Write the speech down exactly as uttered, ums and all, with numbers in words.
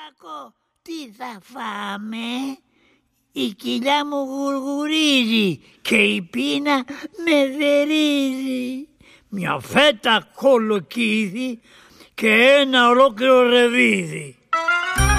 Κάκο, τι θα φάμε? Η κοιλιά μου γουργουρίζει και η πείνα με δερίζει. Μια φέτα κολοκύθι και ένα ολόκληρο ρεβίδι.